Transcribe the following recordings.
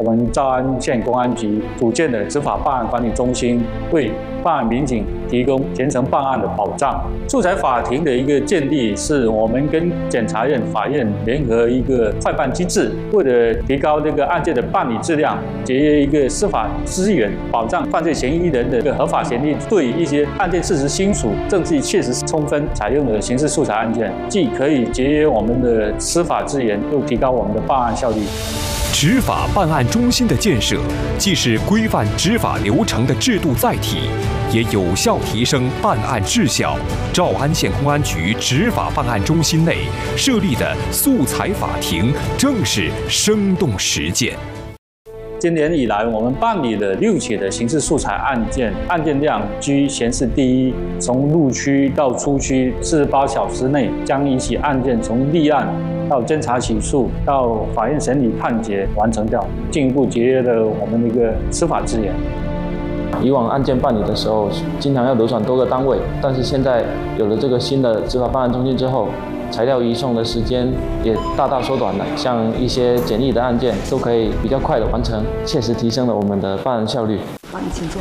我们诏安县公安局组建的执法办案管理中心，为办案民警提供全程办案的保障。素材法庭的一个建立，是我们跟检察院、法院联合一个快办机制，为了提高这个案件的办理质量，节约一个司法资源，保障犯罪嫌疑人的一个合法权利，对一些案件事实清楚、证据确实充分采用的刑事素材案件，既可以节约我们的司法资源，又提高我们的办案效率。 执法办案中心的建设，既是规范执法流程的制度载体，也有效提升办案质效。诏安县公安局执法办案中心内设立的素材法庭，正是生动实践。 今年以来，我们办理了6起的刑事素材案件，案件量居县市第一。从入区到出区48小时内，将一起案件从立案到侦查起诉到法院审理判决完成掉，进一步节约了我们的一个司法资源。 以往案件办理的时候，经常要流转多个单位，但是现在有了这个新的执法办案中心之后，材料移送的时间也大大缩短了，像一些简易的案件都可以比较快的完成，切实提升了我们的办案效率。 好，你请坐。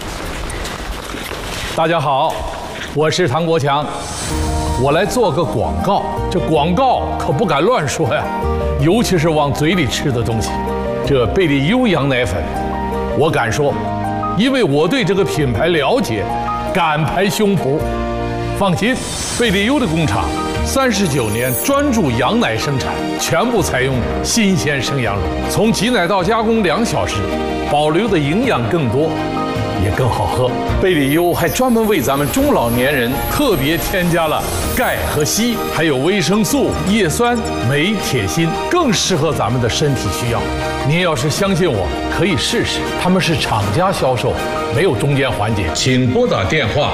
大家好，我是唐国强，我来做个广告。这广告可不敢乱说呀，尤其是往嘴里吃的东西。这贝利优羊奶粉，我敢说，因为我对这个品牌了解，敢拍胸脯。放心，贝利优的工厂39年专注羊奶生产，全部采用新鲜生羊乳，从挤奶到加工2小时，保留的营养更多，也更好喝。贝利优还专门为咱们中老年人特别添加了钙和硒，还有维生素、叶酸、镁、铁、锌，更适合咱们的身体需要。您要是相信我，可以试试。他们是厂家销售，没有中间环节。请拨打电话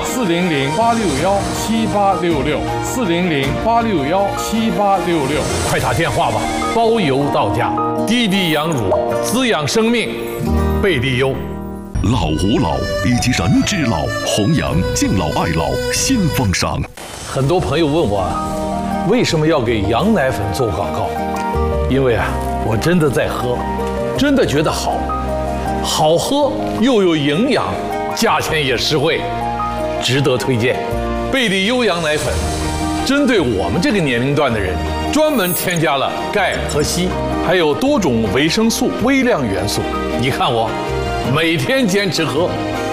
400-861-7866，400-861-7866，快打电话吧，包邮到家。滴滴羊乳，滋养生命，贝利优。 老吾老以及人之老，弘扬敬老爱老新风尚。 很多朋友问我，为什么要给羊奶粉做广告？因为我真的在喝，真的觉得好，好喝又有营养，价钱也实惠，值得推荐。贝利优羊奶粉针对我们这个年龄段的人，专门添加了钙和硒，还有多种维生素、微量元素。你看我每天坚持喝。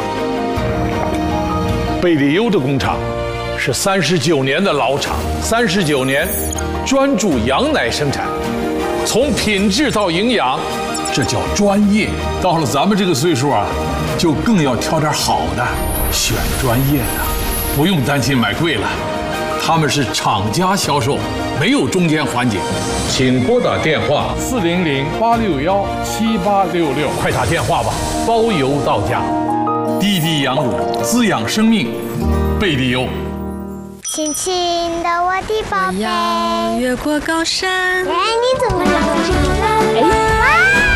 贝利优的工厂是39年的老厂，39年专注羊奶生产，从品质到营养，这叫专业。到了咱们这个岁数就更要挑点好的，选专业的，不用担心买贵了。他们是厂家销售，没有中间环节。请拨打电话400-861-7866，快打电话吧，包邮到家。滴滴羊乳，滋养生命，贝利优。 轻轻的我的宝贝， 我要越过高山。 哎，你怎么了？哇！